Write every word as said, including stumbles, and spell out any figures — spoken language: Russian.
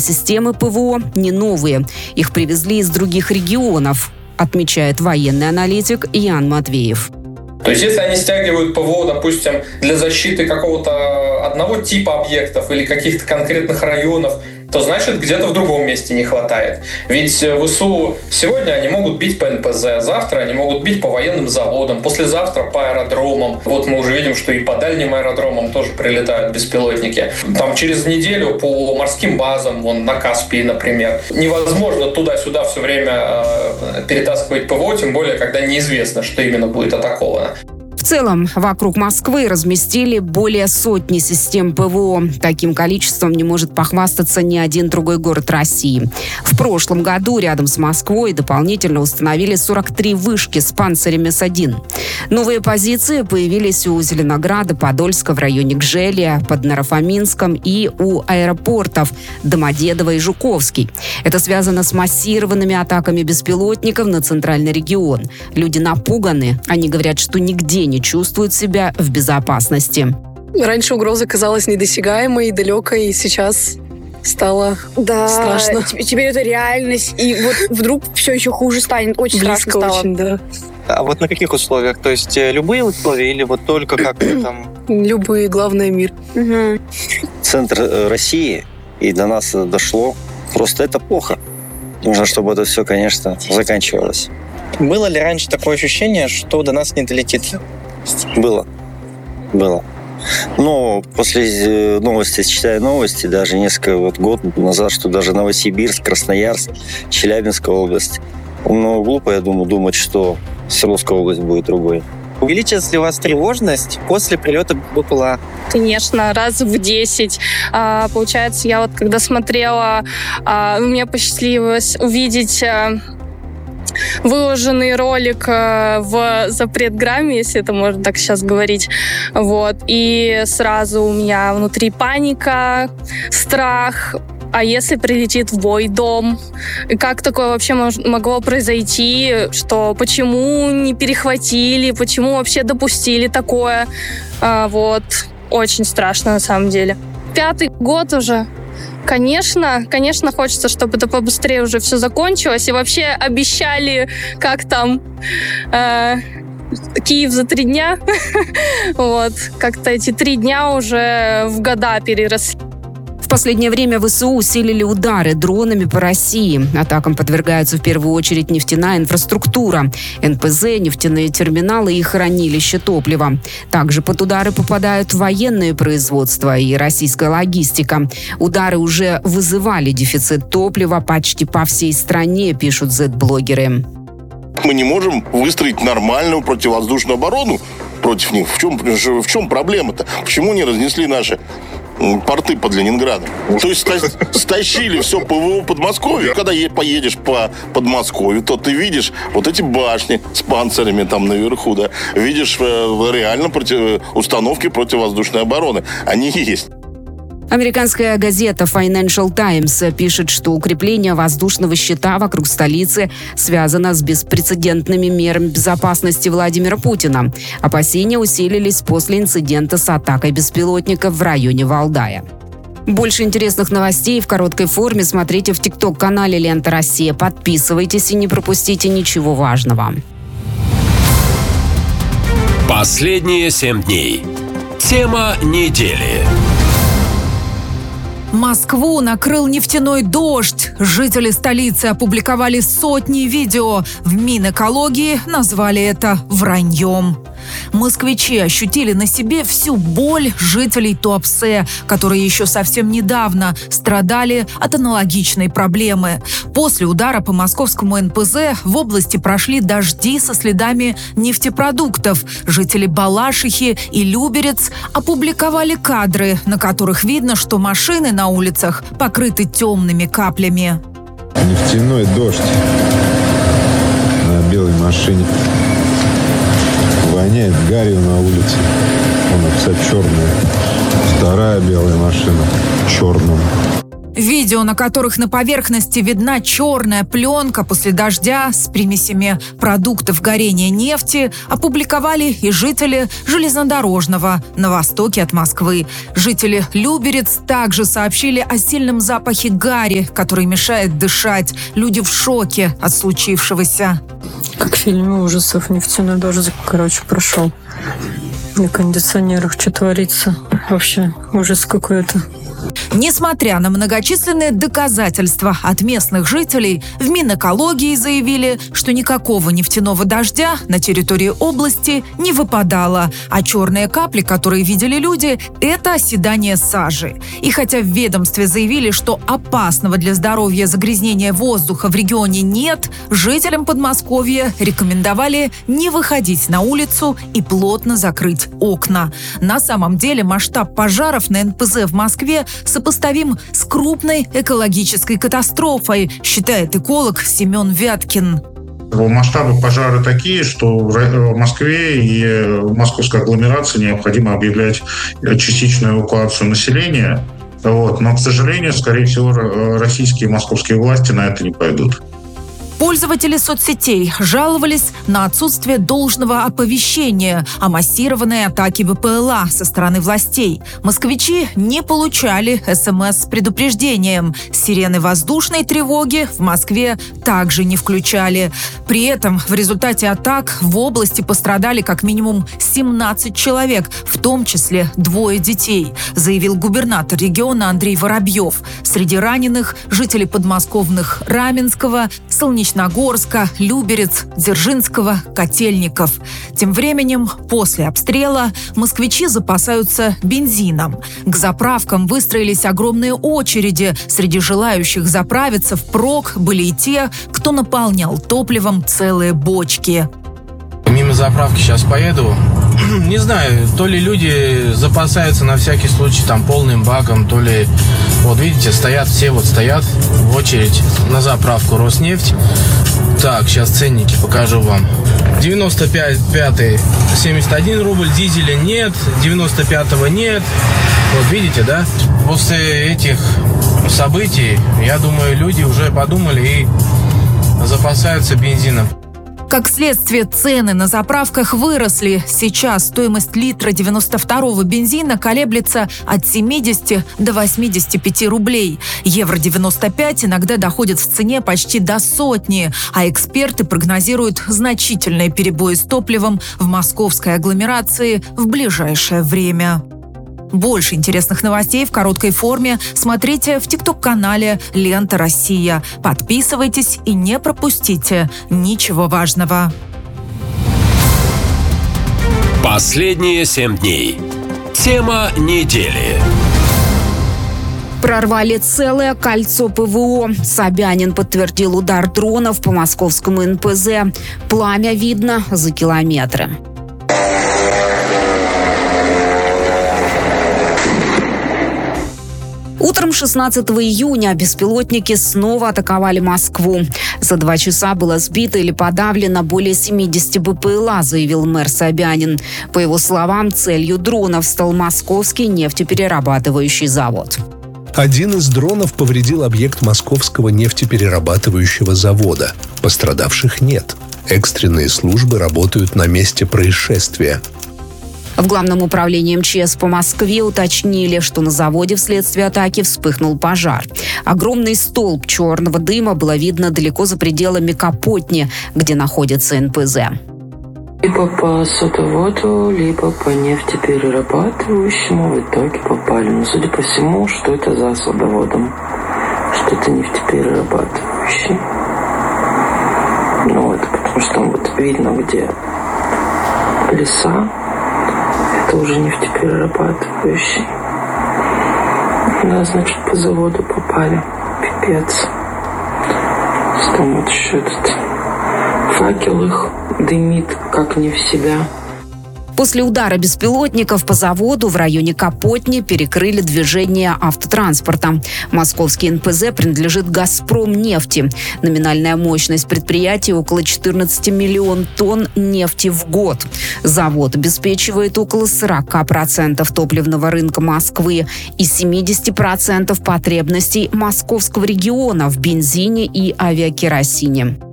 системы ПВО не новые. Их привезли из других регионов, отмечает военный аналитик Ян Матвеев. То есть, если они стягивают ПВО, допустим, для защиты какого-то одного типа объектов или каких-то конкретных районов, то значит, где-то в другом месте не хватает. Ведь ВСУ сегодня они могут бить по эн пэ зэ, завтра они могут бить по военным заводам, послезавтра по аэродромам. Вот мы уже видим, что и по дальним аэродромам тоже прилетают беспилотники. Там через неделю по морским базам, вон на Каспии, например. Невозможно туда-сюда все время э, перетаскивать ПВО, тем более, когда неизвестно, что именно будет атаковано. В целом, вокруг Москвы разместили более сотни систем ПВО. Таким количеством не может похвастаться ни один другой город России. В прошлом году рядом с Москвой дополнительно установили сорок три вышки с панцирем эс один. Новые позиции появились у Зеленограда, Подольска, в районе Гжеля, под Наро-Фоминском и у аэропортов Домодедово и Жуковский. Это связано с массированными атаками беспилотников на центральный регион. Люди напуганы. Они говорят, что нигде не чувствуют себя в безопасности. Раньше угроза казалась недосягаемой, далекой, и сейчас стало да, страшно. Теперь это реальность, и вот вдруг все еще хуже станет. Очень Близко страшно стало. Очень, да. А вот на каких условиях? То есть любые условия или вот только как-то там? Любые, главное мир. Угу. Центр России, и до нас это дошло. Просто это плохо. Нужно, чтобы это все, конечно, заканчивалось. Было ли раньше такое ощущение, что до нас не долетит? Было. Было. Но после новости, читая новости, даже несколько вот, год назад, что даже Новосибирск, Красноярск, Челябинская область. Но глупо, я думаю, думать, что Свердловская область будет другой. Увеличилась ли у вас тревожность после прилета БПЛА? Конечно, раз в десять. А, получается, я вот когда смотрела, а, мне посчастливилось увидеть а, выложенный ролик а, в запретграмме, если это можно так сейчас говорить. Вот. И сразу у меня внутри паника, страх. А если прилетит в бой дом? И как такое вообще мож- могло произойти? Что почему не перехватили? Почему вообще допустили такое? А, вот. Очень страшно на самом деле. Пятый год уже. Конечно, конечно, хочется, чтобы это побыстрее уже все закончилось. И вообще обещали, как там... Э- Киев за три дня. Вот. Как-то эти три дня уже в года переросли. В последнее время ВСУ усилили удары дронами по России. Атакам подвергаются в первую очередь нефтяная инфраструктура, эн пэ зэ, нефтяные терминалы и хранилища топлива. Также под удары попадают военные производства и российская логистика. Удары уже вызывали дефицит топлива почти по всей стране, пишут зет-блогеры. Мы не можем выстроить нормальную противовоздушную оборону против них. В чем, в чем проблема-то? Почему не разнесли наши порты под Ленинградом? То есть стащили все ПВО Подмосковья. Когда поедешь по Подмосковью, то ты видишь вот эти башни с панцирями там наверху, да, видишь реально против, установки противовоздушной обороны. Они есть. Американская газета Financial Times пишет, что укрепление воздушного щита вокруг столицы связано с беспрецедентными мерами безопасности Владимира Путина. Опасения усилились после инцидента с атакой беспилотников в районе Валдая. Больше интересных новостей в короткой форме смотрите в ТикТок-канале «Лента Россия». Подписывайтесь и не пропустите ничего важного. Последние семь дней. Тема недели. Москву накрыл нефтяной дождь. Жители столицы опубликовали сотни видео. В Минэкологии назвали это враньем. Москвичи ощутили на себе всю боль жителей Туапсе, которые еще совсем недавно страдали от аналогичной проблемы. После удара по московскому эн пэ зэ в области прошли дожди со следами нефтепродуктов. Жители Балашихи и Люберец опубликовали кадры, на которых видно, что машины на улицах покрыты темными каплями. Нефтяной дождь на белой машине. Воняет гарью на улице. Она вся черная. Вторая белая машина черная. Видео, на которых на поверхности видна черная пленка после дождя с примесями продуктов горения нефти, опубликовали и жители Железнодорожного на востоке от Москвы. Жители Люберец также сообщили о сильном запахе гари, который мешает дышать. Люди в шоке от случившегося. Как в фильме ужасов «Нефтяной дождь», короче, прошел. На кондиционерах что творится? Вообще ужас какой-то. Несмотря на многочисленные доказательства от местных жителей, в Минэкологии заявили, что никакого нефтяного дождя на территории области не выпадало, а черные капли, которые видели люди, это оседание сажи. И хотя в ведомстве заявили, что опасного для здоровья загрязнения воздуха в регионе нет, жителям Подмосковья рекомендовали не выходить на улицу и плотно закрыть окна. На самом деле масштаб пожаров на эн пэ зэ в Москве сопоставим с крупной экологической катастрофой, считает эколог Семен Вяткин. Масштабы пожара такие, что в Москве и в московской агломерации необходимо объявлять частичную эвакуацию населения. Вот. Но, к сожалению, скорее всего, российские и московские власти на это не пойдут. Пользователи соцсетей жаловались на отсутствие должного оповещения о массированной атаке бэ пэ эл а со стороны властей. Москвичи не получали эс эм эс с предупреждением. Сирены воздушной тревоги в Москве также не включали. При этом в результате атак в области пострадали как минимум семнадцать человек, в том числе двое детей, заявил губернатор региона Андрей Воробьев. Среди раненых жители подмосковных Раменского, Солнечного Нагорска, Люберец, Дзержинского, Котельников. Тем временем, после обстрела, москвичи запасаются бензином. К заправкам выстроились огромные очереди. Среди желающих заправиться впрок были и те, кто наполнял топливом целые бочки. Мимо заправки сейчас поеду. Не знаю, то ли люди запасаются на всякий случай там полным баком, то ли, вот видите, стоят все, вот стоят в очередь на заправку Роснефть. Так, сейчас ценники покажу вам. девяносто пятый семьдесят один рубль, дизеля нет, девяносто пятого нет. Вот видите, да? После этих событий, я думаю, люди уже подумали и запасаются бензином. Как следствие, цены на заправках выросли. Сейчас стоимость литра девяносто второго бензина колеблется от семидесяти до восьмидесяти пяти рублей. Евро девяносто пять иногда доходит в цене почти до сотни, а эксперты прогнозируют значительные перебои с топливом в московской агломерации в ближайшее время. Больше интересных новостей в короткой форме смотрите в тикток-канале «Лента Россия». Подписывайтесь и не пропустите ничего важного. Последние семь дней. Тема недели. Прорвали целое кольцо пэ вэ о. Собянин подтвердил удар дронов по московскому эн пэ зэ. Пламя видно за километры. Утром шестнадцатого июня беспилотники снова атаковали Москву. За два часа было сбито или подавлено более семидесяти бэ пэ эл а, заявил мэр Собянин. По его словам, целью дронов стал московский нефтеперерабатывающий завод. Один из дронов повредил объект московского нефтеперерабатывающего завода. Пострадавших нет. Экстренные службы работают на месте происшествия. В Главном управлении эм че эс по Москве уточнили, что на заводе вследствие атаки вспыхнул пожар. Огромный столб черного дыма было видно далеко за пределами Капотни, где находится эн пэ зэ. Либо по сотоводу, либо по нефтеперерабатывающему в итоге попали. Но судя по всему, что это за садоводом? Что-то нефтеперерабатывающий. Ну, это потому что там вот видно, где леса. Это уже нефтеперерабатывающий. Да, значит, по заводу попали. Пипец. Там вот еще этот факел их дымит, как не в себя. После удара беспилотников по заводу в районе Капотни перекрыли движение автотранспорта. Московский эн пэ зэ принадлежит «Газпромнефти». Номинальная мощность предприятия около четырнадцать миллионов тонн нефти в год. Завод обеспечивает около сорок процентов топливного рынка Москвы и семьдесят процентов потребностей московского региона в бензине и авиакеросине.